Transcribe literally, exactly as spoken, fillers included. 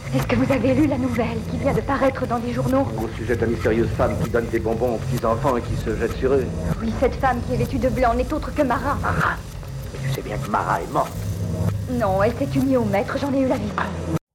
Est-ce que vous avez lu la nouvelle qui vient de paraître dans des journaux? Au sujet de la mystérieuse femme qui donne des bonbons aux petits-enfants et qui se jette sur eux. Oui, cette femme qui est vêtue de blanc n'est autre que Marat. Marat? Mais tu sais bien que Marat est morte. Non, elle s'est unie au maître, j'en ai eu la vision.